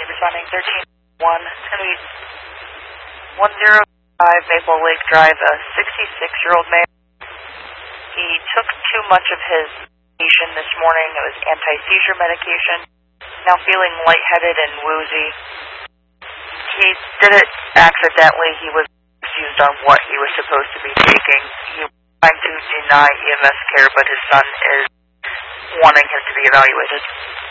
responding 13-1, 105 Maple Lake Drive, a 66-year-old man. He took too much of his medication this morning. It was anti-seizure medication. Now feeling lightheaded and woozy. He did it accidentally. He was confused on what he was supposed to be taking. He was trying to deny EMS care, but his son is wanting him to be evaluated.